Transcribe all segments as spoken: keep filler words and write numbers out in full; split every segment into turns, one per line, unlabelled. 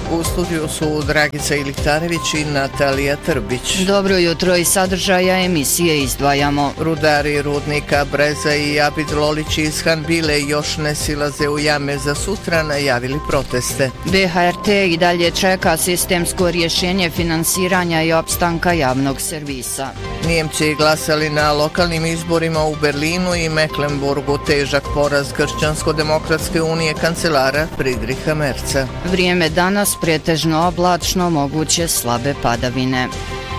U studiju su Dragica Ilitarević i Natalija Trbić.
Dobro jutro, i sadržaja emisije izdvajamo.
Rudari rudnika Breza i Abid Lolić iz Hanbile još ne silaze u jame, za sutra najavili proteste.
B H R T i dalje čeka sistemsko rješenje finansiranja i opstanka javnog servisa.
Nijemci glasali na lokalnim izborima u Berlinu i Mecklenburgu, težak poraz Kršćansko-demokratske unije kancelara Friedricha Merza.
Vrijeme danas pretežno oblačno, moguće slabe padavine.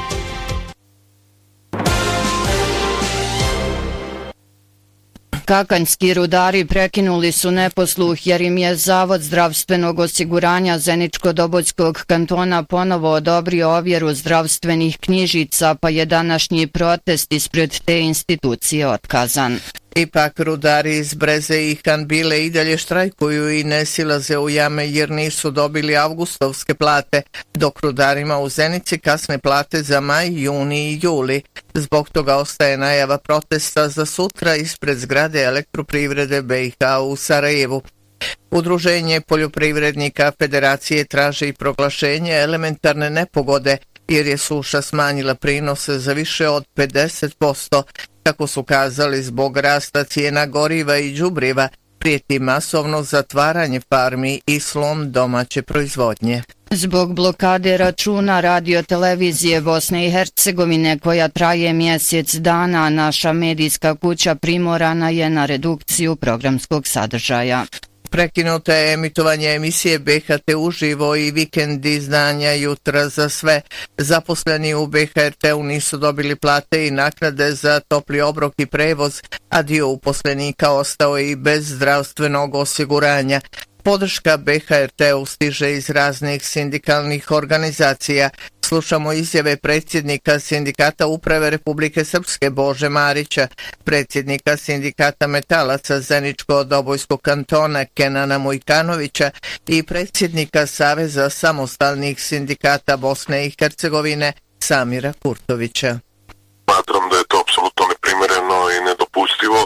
Kakanjski rudari prekinuli su neposluh jer im je Zavod zdravstvenog osiguranja Zeničko-Dobojskog kantona ponovo odobrio ovjeru zdravstvenih knjižica, pa je današnji protest ispred te institucije otkazan.
Ipak rudari iz Breze i Hanbile i dalje štrajkuju i ne silaze u jame jer nisu dobili avgustovske plate, dok rudarima u Zenici kasne plate za maj, juni i juli. Zbog toga ostaje najava protesta za sutra ispred zgrade Elektroprivrede B i H u Sarajevu. Udruženje poljoprivrednika Federacije traži proglašenje elementarne nepogode jer je suša smanjila prinose za više od pedeset posto. Kako su kazali, zbog rasta cijena goriva i đubriva prijeti masovno zatvaranje farmi i slom domaće proizvodnje.
Zbog blokade računa radiotelevizije Bosne i Hercegovine koja traje mjesec dana, naša medijska kuća primorana je na redukciju programskog sadržaja.
Prekinuto je emitovanje emisije B H T uživo i vikend izdanja Jutra za sve. Zaposleni u B H R T-u nisu dobili plate i naknade za topli obrok i prevoz, a dio uposlenika ostao i bez zdravstvenog osiguranja. Podrška B H R T-u stiže iz raznih sindikalnih organizacija. Slušamo izjave predsjednika Sindikata Uprave Republike Srpske Bože Marića, predsjednika Sindikata metalaca Zeničko-Dobojskog kantona Kenana Mujkanovića i predsjednika Saveza samostalnih sindikata Bosne i Hercegovine Samira Kurtovića.
Smatram da je to apsolutno neprimjereno i nedopustivo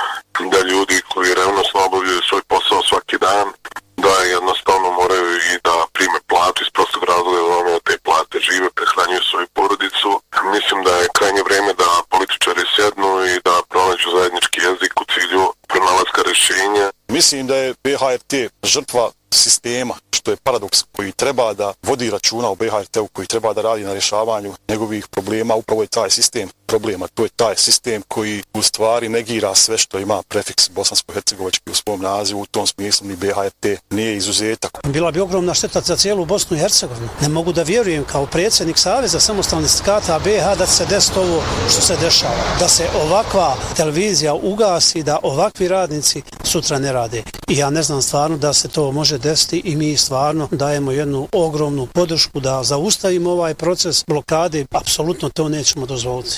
da ljudi koji revnosno obavljaju svoj posao svaki dan, da jednostavno moraju i da prime platu iz prostog razloga da oni od te plate žive, prehranjuju svoju porodicu. Mislim da je krajnje vrijeme da političari sjednu i da pronađu zajednički jezik u cilju pronalaska rješenja.
Mislim da je B H R T žrtva sistema, što je paradoks, koji treba da vodi računa o B H R T-u, koji treba da radi na rješavanju njegovih problema. Upravo je taj sistem problema, to je taj sistem koji u stvari negira sve što ima prefiks bosansko-hercegovački u svom nazivu. U tom smislu ni B H R T nije izuzetak.
Bila bi ogromna šteta za cijelu Bosnu i Hercegovinu. Ne mogu da vjerujem kao predsjednik Saveza samostalnih sindikata B H da se desi ovo što se dešava. Da se ovakva televizija ugasi, da ovakvi radnici sutra ne rade. I ja ne znam stvarno da se to može desiti i mi stvarno dajemo jednu ogromnu podršku da zaustavimo ovaj proces blokade. Apsolutno to nećemo dozvoliti.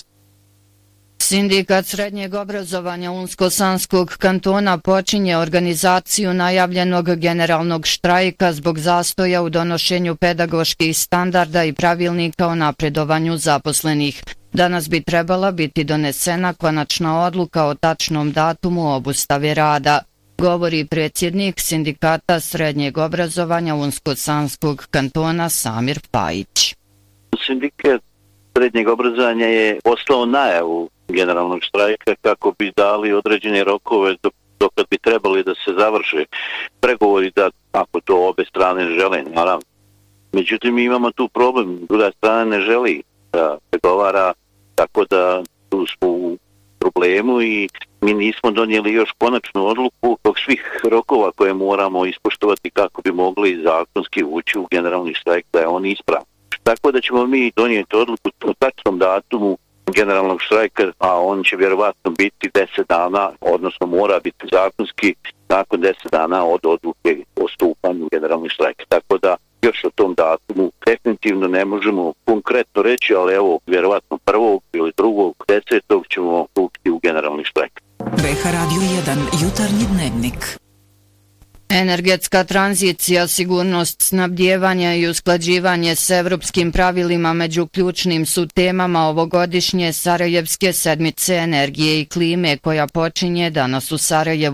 Sindikat srednjeg obrazovanja Unsko-Sanskog kantona počinje organizaciju najavljenog generalnog štrajka zbog zastoja u donošenju pedagoških standarda i pravilnika o napredovanju zaposlenih. Danas bi trebala biti donesena konačna odluka o tačnom datumu obustave rada, govori predsjednik Sindikata srednjeg obrazovanja Unsko-Sanskog kantona Samir Pajić.
Sindikat srednjeg obrazovanja je poslao najavu generalnog štrajka kako bi dali određene rokove dok, dokad bi trebali da se završe pregovori, da ako to obe strane žele, naravno. Međutim, mi imamo tu problem, druga strana ne želi da pregovara, tako da tu smo u problemu i mi nismo donijeli još konačnu odluku dok svih rokova koje moramo ispoštovati kako bi mogli zakonski ući u generalni štrajk, da je on ispravan. Tako da ćemo mi donijeti odluku o tačnom datumu generalnog štrajka, a on će vjerovatno biti deset dana, odnosno mora biti zakonski nakon deset dana od odluke o stupanju generalnog štrajka. Tako da još o tom datumu definitivno ne možemo konkretno reći, ali evo vjerovatno prvog ili drugog desetog ćemo stupiti u generalni štrajk.
B H Radio jedan, jutarnji dnevnik.
Energetska tranzicija, sigurnost snabdijevanja i usklađivanje s evropskim pravilima među ključnim su temama ovogodišnje Sarajevske sedmice energije i klime koja počinje danas u Sarajevu.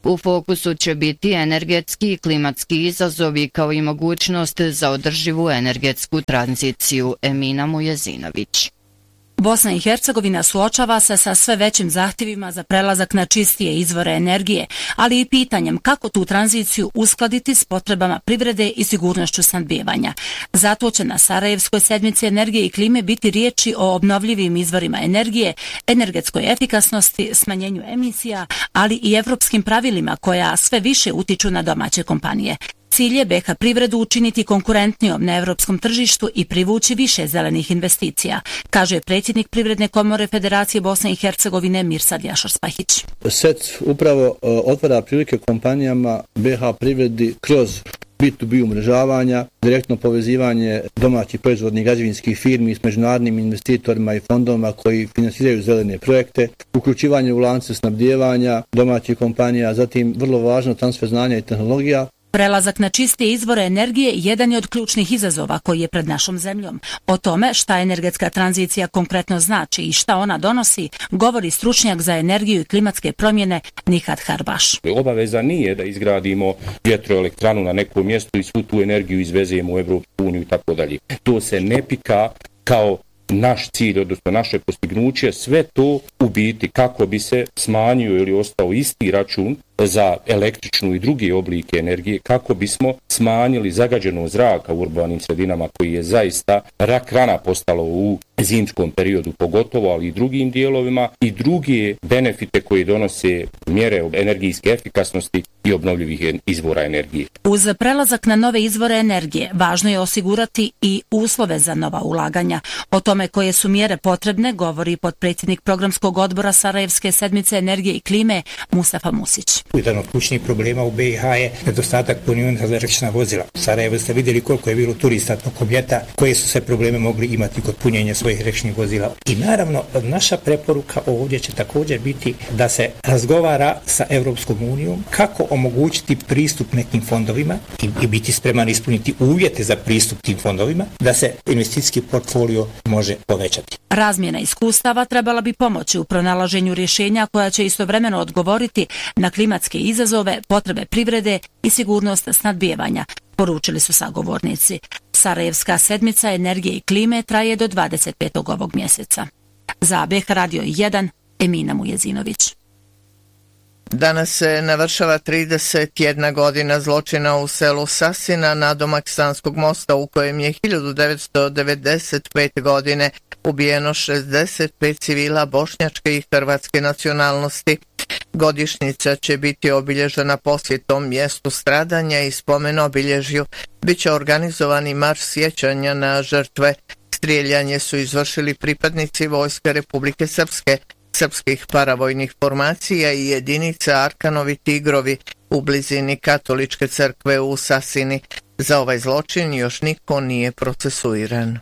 U fokusu će biti energetski i klimatski izazovi kao i mogućnost za održivu energetsku tranziciju. Emina Mujezinović.
Bosna i Hercegovina suočava se sa sve većim zahtjevima za prelazak na čistije izvore energije, ali i pitanjem kako tu tranziciju uskladiti s potrebama privrede i sigurnošću snabdijevanja. Zato će na Sarajevskoj sedmici energije i klime biti riječi o obnovljivim izvorima energije, energetskoj efikasnosti, smanjenju emisija, ali i evropskim pravilima koja sve više utiču na domaće kompanije. Cilj je B H privredu učiniti konkurentnijom na evropskom tržištu i privući više zelenih investicija, kaže predsjednik Privredne komore Federacije Bosne i Hercegovine Mirsad Jašar-Spahić.
Set upravo otvara prilike kompanijama B H privredi kroz B to B umrežavanja, direktno povezivanje domaćih proizvodnih građevinskih firmi s međunarodnim investitorima i fondovima koji finansiraju zelene projekte, uključivanje u lance snabdijevanja domaćih kompanija, zatim vrlo važno transfer znanja i tehnologija.
Prelazak na čiste izvore energije jedan je od ključnih izazova koji je pred našom zemljom. O tome šta energetska tranzicija konkretno znači i šta ona donosi, govori stručnjak za energiju i klimatske promjene Nihat Harbaš.
Obaveza nije da izgradimo vjetroelektranu na nekom mjestu i svu tu energiju izvezemo u Evropsku uniju i tako dalje. To se ne pika kao naš cilj, odnosno naše postignuće, sve to u biti kako bi se smanjio ili ostao isti račun za električnu i druge oblike energije, kako bismo smanjili zagađenost zraka u urbanim sredinama koji je zaista rak rana postalo u zimskom periodu pogotovo, ali i drugim dijelovima i druge benefite koje donose mjere energijske efikasnosti i obnovljivih izvora energije.
Uz prelazak na nove izvore energije, važno je osigurati i uslove za nova ulaganja. O tome koje su mjere potrebne govori potpredsjednik programskog odbora Sarajevske sedmice energije i klime Mustafa Musić.
Jedan od ključnih problema u B i H je nedostatak punionica za električna vozila. U Sarajevu ste vidjeli koliko je bilo turista tokom ljeta, koje su se probleme mogli imati kod punjenja svojih električnih vozila. I naravno, naša preporuka ovdje će također biti da se razgovara sa Evropskom unijom kako omogućiti pristup nekim fondovima i, i biti spreman ispuniti uvjete za pristup tim fondovima, da se investicijski portfolio može povećati.
Razmjena iskustava trebala bi pomoći u pronalaženju rješenja koja će istovremeno odgovoriti na klimatske izazove, potrebe privrede i sigurnost snabdijevanja, poručili su sagovornici. Sarajevska sedmica energije i klime traje do dvadeset petog ovog mjeseca. Za B H Radio jedan, Emina Mujezinović.
Danas se navršava trideset jedna godina zločina u selu Sasina nadomak Sanskog mosta u kojem je hiljadu devetsto devedeset pete. godine ubijeno šezdeset pet civila bošnjačke i hrvatske nacionalnosti. Godišnjica će biti obilježena posjetom mjestu stradanja i spomen obilježju. Biće organizovani marš sjećanja na žrtve. Strijeljanje su izvršili pripadnici Vojske Republike Srpske, srpskih paravojnih formacija i jedinica Arkanovi Tigrovi u blizini katoličke crkve u Sasini. Za ovaj zločin još niko nije procesuiran.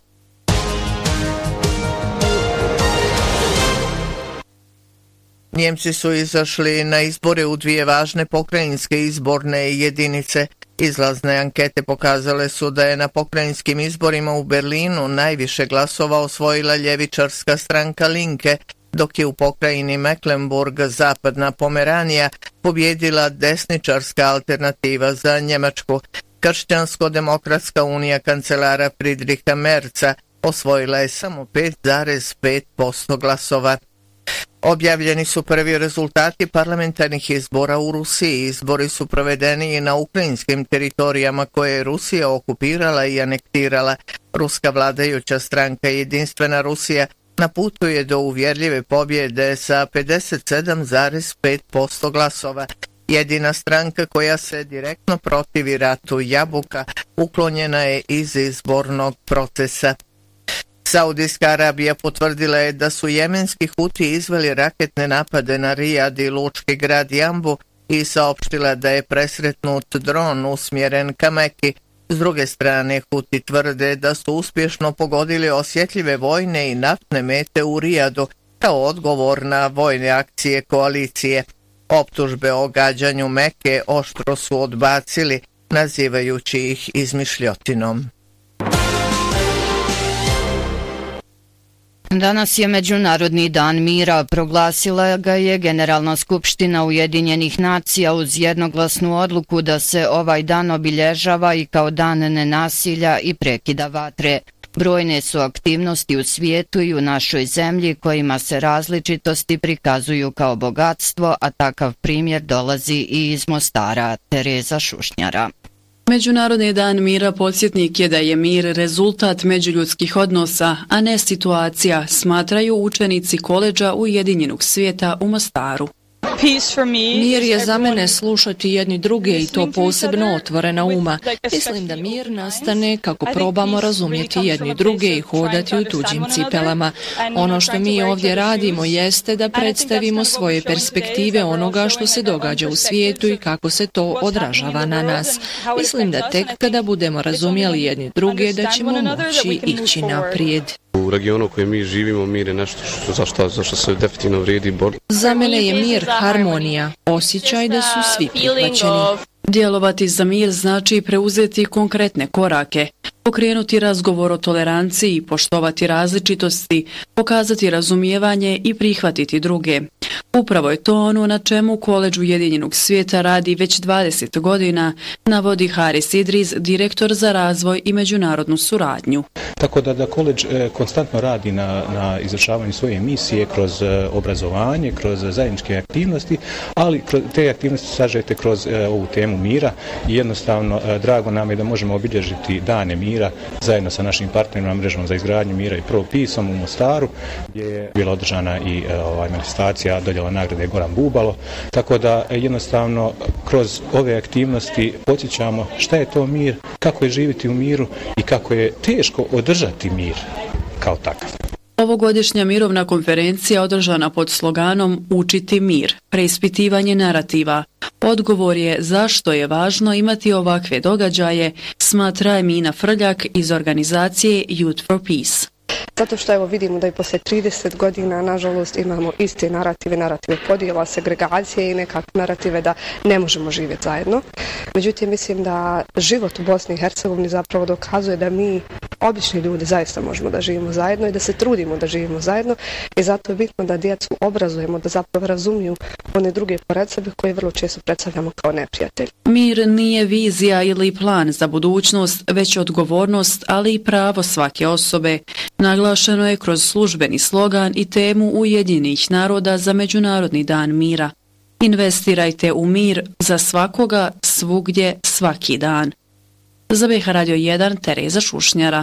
Njemci su izašli na izbore u dvije važne pokrajinske izborne jedinice. Izlazne ankete pokazale su da je na pokrajinskim izborima u Berlinu najviše glasova osvojila ljevičarska stranka Linke, dok je u pokrajini Mecklenburg zapadna Pomeranija pobjedila desničarska alternativa za Njemačku. Kršćansko-demokratska unija kancelara Friedricha Merza osvojila je samo pet zarez pet posto glasova. Objavljeni su prvi rezultati parlamentarnih izbora u Rusiji. Izbori su provedeni i na ukrajinskim teritorijama koje je Rusija okupirala i anektirala. Ruska vladajuća stranka Jedinstvena Rusija na putu je do uvjerljive pobjede sa pedeset sedam zarez pet posto glasova. Jedina stranka koja se direktno protivi ratu Jabuka uklonjena je iz izbornog procesa. Saudijska Arabija potvrdila je da su jemenski Huti izveli raketne napade na Rijad i lučki grad Jambu i saopštila da je presretnut dron usmjeren ka Meki. S druge strane, Huti tvrde da su uspješno pogodili osjetljive vojne i naftne mete u Rijadu kao odgovor na vojne akcije koalicije. Optužbe o gađanju Meke oštro su odbacili, nazivajući ih izmišljotinom.
Danas je Međunarodni dan mira, proglasila ga je Generalna skupština Ujedinjenih nacija uz jednoglasnu odluku da se ovaj dan obilježava i kao dan nenasilja i prekida vatre. Brojne su aktivnosti u svijetu i u našoj zemlji kojima se različitosti prikazuju kao bogatstvo, a takav primjer dolazi i iz Mostara. Tereza Šušnjara.
Međunarodni dan mira podsjetnik je da je mir rezultat međuljudskih odnosa, a ne situacija, smatraju učenici koledža Ujedinjenog svijeta u Mostaru.
Mir je za mene slušati jedni druge i to posebno otvorena uma. Mislim da mir nastane kako probamo razumjeti jedni druge i hodati u tuđim cipelama. Ono što mi ovdje radimo jeste da predstavimo svoje perspektive onoga što se događa u svijetu i kako se to odražava na nas. Mislim da tek kada budemo razumjeli jedni druge da ćemo moći ići naprijed.
U regionu u kojem mi živimo, mir je nešto što, za, što, za što se definitivno vrijedi boriti.
Za mene je mir harmonija, osjećaj da su svi prihvaćeni.
Djelovati za mir znači preuzeti konkretne korake, pokrenuti razgovor o toleranciji i poštovati različitosti, pokazati razumijevanje i prihvatiti druge. Upravo je to ono na čemu Koledž Ujedinjenog svijeta radi već dvadeset godina, navodi Haris Idris, direktor za razvoj i međunarodnu suradnju.
Tako da, da koledž e, konstantno radi na, na izvršavanju svoje misije kroz e, obrazovanje, kroz zajedničke aktivnosti, ali kroz te aktivnosti sažete kroz e, ovu temu mira i jednostavno e, drago nam je da možemo obilježiti dane mira zajedno sa našim partnerima mrežom za izgradnju mira i Pro Peace-om u Mostaru, gdje je bila održana i e, ovaj, manifestacija dodjela nagrade Goran Bubalo, tako da e, jednostavno kroz ove aktivnosti podsjećamo šta je to mir, kako je živjeti u miru i kako je teško održati mir kao takav.
Ovogodišnja mirovna konferencija održana pod sloganom Učiti mir, preispitivanje narativa. Odgovor je zašto je važno imati ovakve događaje, smatra Emina Frljak iz organizacije Youth for Peace.
Zato što evo vidimo da i posle trideset godina nažalost imamo iste narative, narative podijela, segregacije i nekakve narative da ne možemo živjeti zajedno. Međutim, mislim da život u Bosni i Hercegovini zapravo dokazuje da mi, obični ljudi, zaista možemo da živimo zajedno i da se trudimo da živimo zajedno i zato je bitno da djecu obrazujemo, da zapravo razumiju one druge pored sebe koje vrlo često predstavljamo kao neprijatelji.
Mir nije vizija ili plan za budućnost, već odgovornost, ali i pravo svake osobe. Naglašeno je kroz službeni slogan i temu Ujedinjenih naroda za Međunarodni dan mira. Investirajte u mir za svakoga, svugdje, svaki dan. Za B H Radio jedan, Tereza Šušnjara.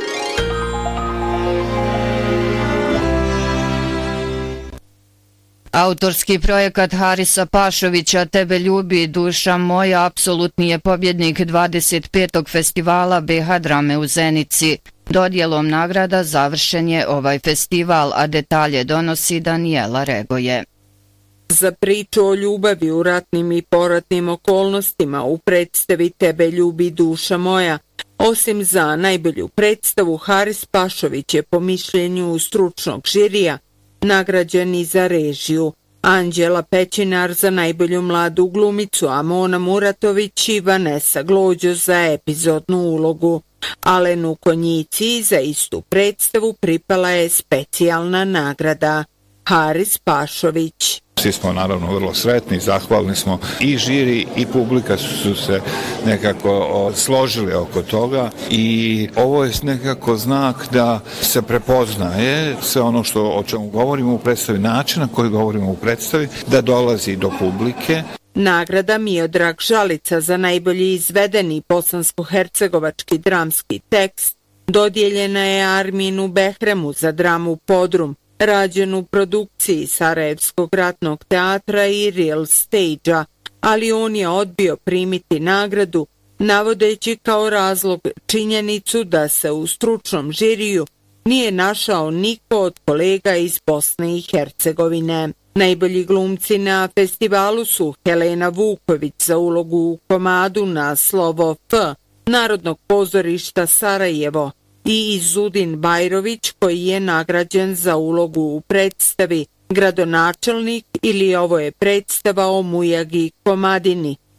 Autorski projekat Harisa Pašovića Tebe ljubi duša moja apsolutni je pobjednik dvadeset petog festivala B H drame u Zenici. Dodjelom nagrada završen je ovaj festival, a detalje donosi Danijela Regoje.
Za priču o ljubavi u ratnim i poratnim okolnostima u predstavi Tebe ljubi duša moja, osim za najbolju predstavu, Haris Pašović je po mišljenju stručnog žirija nagrađen i za režiju, Anđela Pećinar za najbolju mladu glumicu, a Mona Muratović i Vanessa Glođo za epizodnu ulogu. Alenu Konjici za istu predstavu pripala je specijalna nagrada. Haris Pašović.
Svi smo naravno vrlo sretni, zahvalni smo i žiri i publika su, su se nekako o, složili oko toga i ovo je nekako znak da se prepoznaje sve ono što o čemu govorimo u predstavi, način na koji govorimo u predstavi, da dolazi do publike.
Nagrada Miodrag Žalica za najbolji izvedeni bosansko-hercegovački dramski tekst dodijeljena je Arminu Behremu za dramu Podrum, rađenu u produkciji Sarajevskog ratnog teatra i Real Stage-a, ali on je odbio primiti nagradu, navodeći kao razlog činjenicu da se u stručnom žiriju nije našao niko od kolega iz Bosne i Hercegovine. Najbolji glumci na festivalu su Helena Vuković za ulogu u komadu na slovo F Narodnog pozorišta Sarajevo i Izudin Bajrović koji je nagrađen za ulogu u predstavi Gradonačelnik ili Ovo je predstava o Mujagi Komadini.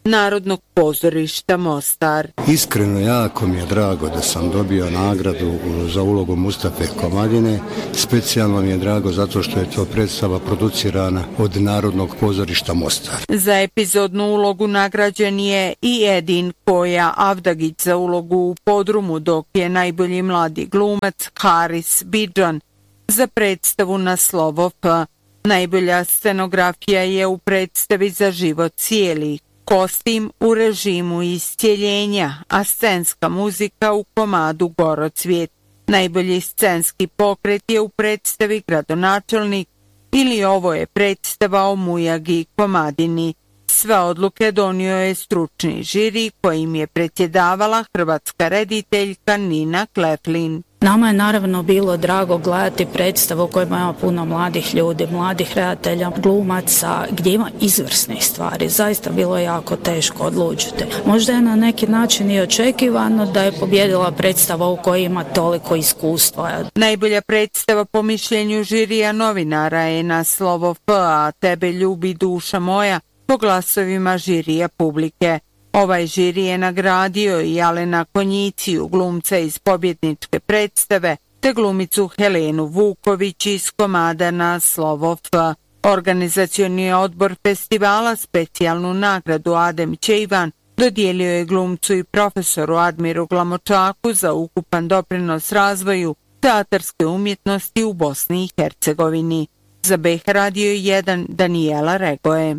Narodnog pozorišta Mostar.
Iskreno jako mi je drago da sam dobio nagradu za ulogu Mustafe Komadine. Specijalno mi je drago zato što je to predstava producirana od Narodnog pozorišta Mostar.
Za epizodnu ulogu nagrađen je i Edin Koja Avdagić za ulogu u Podrumu, dok je najbolji mladi glumac Haris Bidžan za predstavu na slovo P. Najbolja scenografija je u predstavi Za život cijeli, kostim u režimu iscijeljenja, a scenska muzika u komadu Gorocvijet. Najbolji scenski pokret je u predstavi Gradonačelnik ili Ovo je predstava o Mujagi Komadini. Sve odluke donio je stručni žiri kojim je predsjedavala hrvatska rediteljka Nina Kleflin.
Nama je naravno bilo drago gledati predstavu u kojoj ima puno mladih ljudi, mladih redatelja, glumaca, gdje ima izvrsnih stvari. Zaista bilo je jako teško odlučiti. Možda je na neki način i očekivano da je pobjedila predstava u kojoj ima toliko iskustva.
Najbolja predstava po mišljenju žirija novinara je na slovo F, a Tebe ljubi duša moja, po glasovima žirija publike. Ovaj žiri je nagradio i Alena Konjiciju, glumca iz pobjedničke predstave, te glumicu Helenu Vuković iz komada na slovo F. Organizacioni odbor festivala specijalnu nagradu Adem Čejvan dodijelio je glumcu i profesoru Admiru Glamočaku za ukupan doprinos razvoju teatarske umjetnosti u Bosni i Hercegovini. Za B H Radio jedan Danijela Regoje.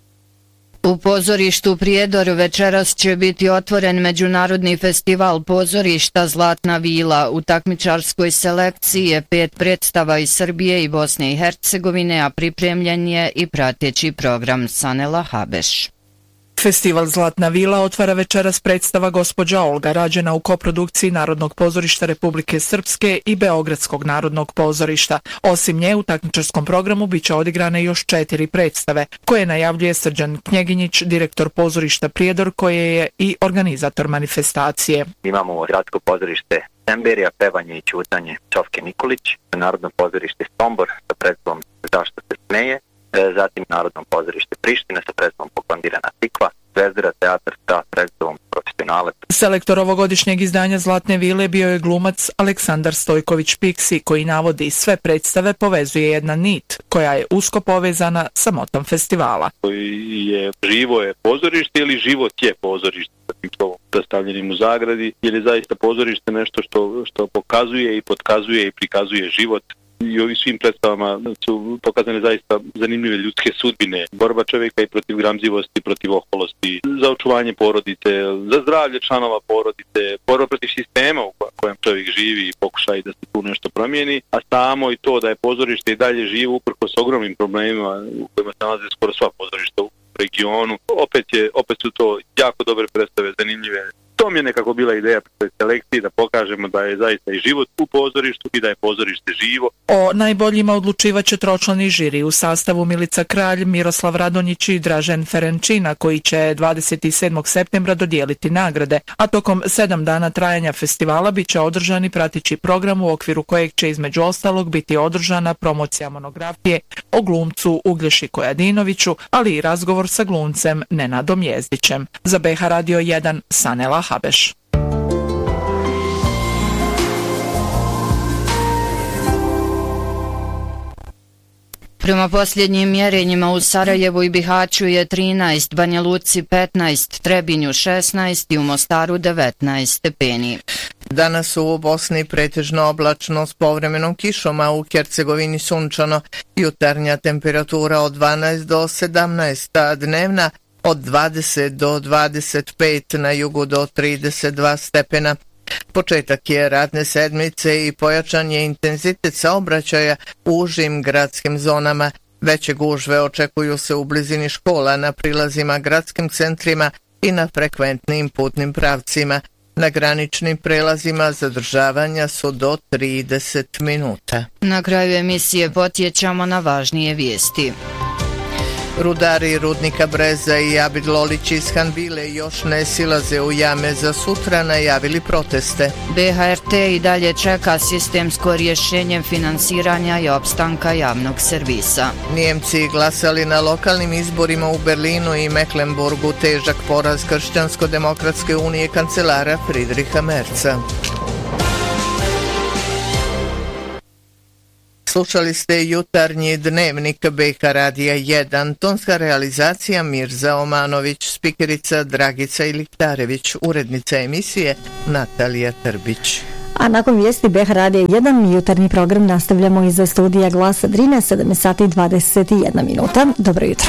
U pozorištu Prijedor večeras će biti otvoren Međunarodni festival pozorišta Zlatna vila. U takmičarskoj selekciji je pet predstava iz Srbije i Bosne i Hercegovine, a pripremljen je i prateći program. Sanela Habeš.
Festival Zlatna vila otvara večeras predstava Gospođa Olga, rađena u koprodukciji Narodnog pozorišta Republike Srpske i Beogradskog narodnog pozorišta. Osim nje, u takmičarskom programu biće odigrane još četiri predstave, koje najavljuje Srđan Knjeginjić, direktor pozorišta Prijedor, koje je i organizator manifestacije.
Imamo gradsko pozorište Semberija, pevanje i ćutanje Čofke Nikolić, Narodno pozorište Sombor sa predstavom Zašto se smeje, zatim Narodno pozorište Priština sa predstavom Poklandirana tikva, Zvezdara teatar sa predstavom Profesionalac.
Selektor ovogodišnjeg izdanja Zlatne vile bio je glumac Aleksandar Stojković Piksi, koji navodi sve predstave povezuje jedna nit, koja je usko povezana sa motom festivala.
Je živo je pozorište ili život je pozorište, sa tim slovom predstavljenim u zagradi, jer je zaista pozorište nešto što, što pokazuje i potkazuje i prikazuje život. I ovi svim predstavama su pokazane zaista zanimljive ljudske sudbine, borba čovjeka i protiv gramzivosti, protiv oholosti, za očuvanje porodice, za zdravlje članova porodice, borba protiv sistema u kojem čovjek živi i pokušaj da se tu nešto promijeni, a samo i to da je pozorište i dalje živo uprkos ogromnim problemima u kojima se nalaze skoro sva pozorišta u regionu. Opet, je, opet su to jako dobre predstave, zanimljive. To mi je nekako bila ideja pri selekciji, da pokažemo da je zaista i život u pozorištu i da je pozorište živo.
O najboljima odlučivaće tročlani žiri u sastavu Milica Kralj, Miroslav Radonjić i Dražen Ferenčina, koji će dvadeset sedmog septembra dodijeliti nagrade, a tokom sedam dana trajanja festivala bit će održani pratići program u okviru kojeg će između ostalog biti održana promocija monografije o glumcu Uglješi Kojadinoviću, ali i razgovor sa glumcem Nenadom Jezdićem. Za B H Radio jedan Sanela Habeš.
Prema posljednjim mjerenjima u Sarajevu i Bihaću je trinaest, Banja Luci petnaest, Trebinju šesnaest i u Mostaru devetnaest stepeni.
Danas u Bosni pretežno oblačno s povremenom kišom, a u Hercegovini sunčano. Jutarnja temperatura od dvanaest do sedamnaest, a dnevna od dvadeset do dvadeset pet, na jugu do trideset dva stepena. Početak je radne sedmice i pojačan je intenzitet saobraćaja u užim gradskim zonama. Veće gužve očekuju se u blizini škola, na prilazima gradskim centrima i na frekventnim putnim pravcima. Na graničnim prelazima zadržavanja su do trideset minuta.
Na kraju emisije podsjećamo na važnije vijesti.
Rudari rudnika Breza i Abid Lolić iz Hanbile još ne silaze u jame, za sutra najavili proteste.
B H R T i dalje čeka sistemsko rješenje finansiranja i opstanka javnog servisa.
Nijemci glasali na lokalnim izborima u Berlinu i Mecklenburgu, težak poraz Kršćansko-demokratske unije kancelara Friedricha Merza. Slušali ste jutarnji dnevnik B H Radija jedan, tonska realizacija Mirza Omanović, spikerica Dragica Iliktarević, urednica emisije Natalija Trbić.
A nakon vijesti B H Radija jedan, jutarnji program nastavljamo iza studija Glasa Drine, sedam sati i dvadeset jedna minuta. Dobro jutro.